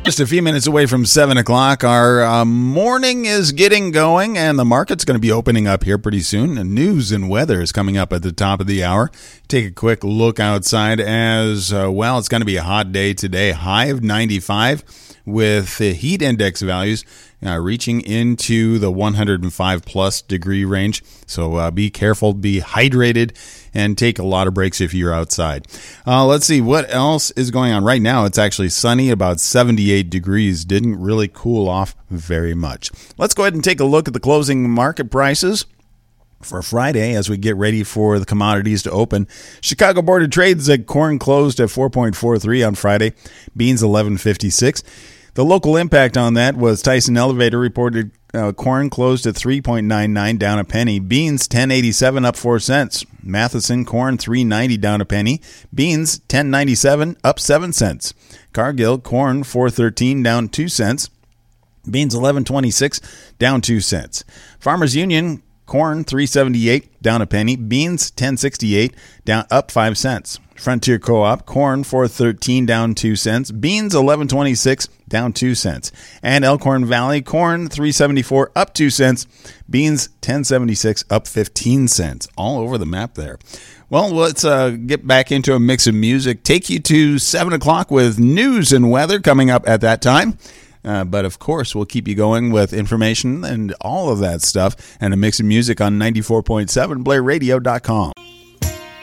Just a few minutes away from 7 o'clock. Our morning is getting going, and the market's going to be opening up here pretty soon. And news and weather is coming up at the top of the hour. Take a quick look outside as well. It's going to be a hot day today. High of 95 with the heat index values reaching into the 105-plus degree range. So be careful, be hydrated, and take a lot of breaks if you're outside. Let's see what else is going on. Right now, it's actually sunny, about 78 degrees. Didn't really cool off very much. Let's go ahead and take a look at the closing market prices for Friday as we get ready for the commodities to open. Chicago Board of Trade said corn closed at 4.43 on Friday, beans 11.56. The local impact on that was Tyson Elevator reported corn closed at 3.99, down a penny. Beans 10.87, up 4 cents. Matheson corn 3.90, down a penny. Beans 10.97, up 7 cents. Cargill corn 4.13, down 2 cents. Beans 11.26, down 2 cents. Farmers Union corn 3.78, down a penny. Beans 10.68, down up 5 cents. Frontier Co-op corn 4.13, down 2 cents. Beans 11.26, down 2 cents. And Elkhorn Valley corn 3.74, up 2 cents. Beans 10.76, up 15 cents. All over the map there. Well, let's get back into a mix of music. Take you to 7 o'clock with news and weather coming up at that time. But, of course, we'll keep you going with information and all of that stuff and a mix of music on 94.7 BlairRadio.com.